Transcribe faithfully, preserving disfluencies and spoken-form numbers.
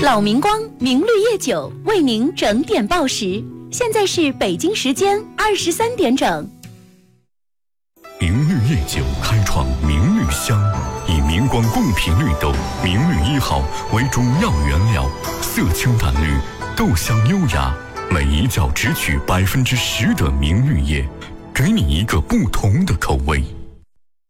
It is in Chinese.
老明光明绿叶酒为您整点报时，现在是北京时间二十三点整。 明绿叶酒开创明绿香，以明光贡品绿豆明绿一号为主要原料，色清淡绿，豆香优雅，每一窖只取百分之十的明绿叶，给你一个不同的口味。